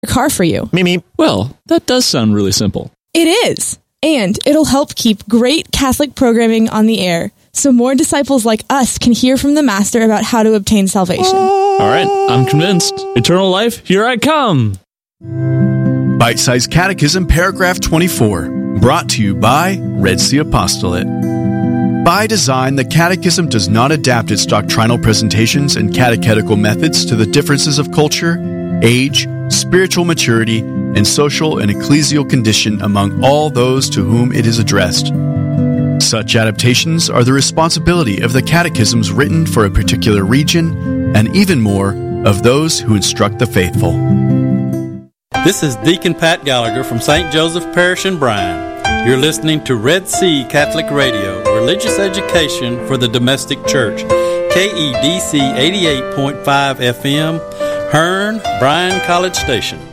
car for you. Meep. Well, that does sound really simple. It is. And it'll help keep great Catholic programming on the air, so more disciples like us can hear from the Master about how to obtain salvation. All right, I'm convinced. Eternal life, here I come. Bite-sized Catechism, paragraph 24, brought to you by Red Sea Apostolate. By design, the Catechism does not adapt its doctrinal presentations and catechetical methods to the differences of culture, age, spiritual maturity, and social and ecclesial condition among all those to whom it is addressed. Such adaptations are the responsibility of the catechisms written for a particular region, and even more, of those who instruct the faithful. This is Deacon Pat Gallagher from St. Joseph Parish in Bryan. You're listening to Red Sea Catholic Radio, religious education for the domestic church. KEDC 88.5 FM, Hearn, Bryan College Station.